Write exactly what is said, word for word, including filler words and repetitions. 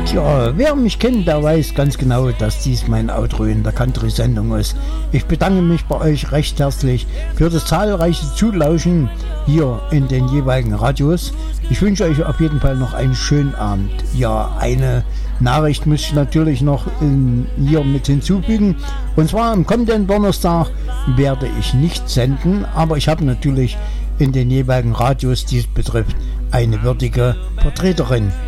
Tja, wer mich kennt, der weiß ganz genau, dass dies mein Outro in der Country-Sendung ist. Ich bedanke mich bei euch recht herzlich für das zahlreiche Zulauschen hier in den jeweiligen Radios. Ich wünsche euch auf jeden Fall noch einen schönen Abend. Ja, eine Nachricht muss ich natürlich noch in, hier mit hinzufügen. Und zwar am kommenden Donnerstag werde ich nicht senden, aber ich habe natürlich in den jeweiligen Radios, die es betrifft, eine würdige Vertreterin